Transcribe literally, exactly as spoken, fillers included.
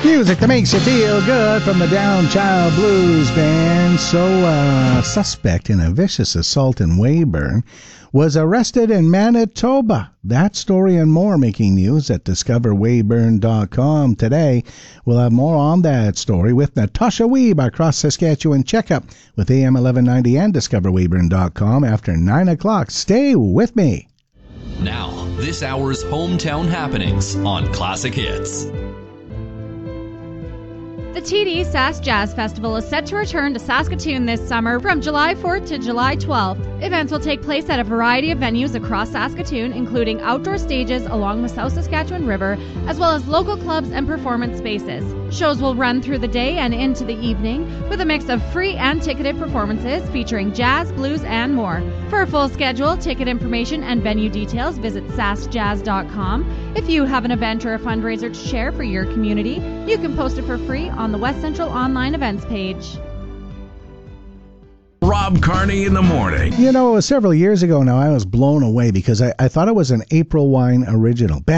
Music that makes you feel good from the Downchild Blues Band. So, uh, suspect in a vicious assault in Weyburn was arrested in Manitoba. That story and more making news at discover weyburn dot com today. We'll have more on that story with Natasha Wiebe, across Saskatchewan Checkup with A M eleven ninety and discover weyburn dot com after nine o'clock. Stay with me. Now, this hour's hometown happenings on Classic Hits. The T D Sask Jazz Festival is set to return to Saskatoon this summer from July fourth to July twelfth. Events will take place at a variety of venues across Saskatoon, including outdoor stages along the South Saskatchewan River, as well as local clubs and performance spaces. Shows will run through the day and into the evening, with a mix of free and ticketed performances featuring jazz, blues, and more. For a full schedule, ticket information, and venue details, visit sask jazz dot com. If you have an event or a fundraiser to share for your community, you can post it for free on the West Central Online Events page. Rob Carney in the morning. You know, several years ago now, I was blown away because I, I thought it was an April Wine original.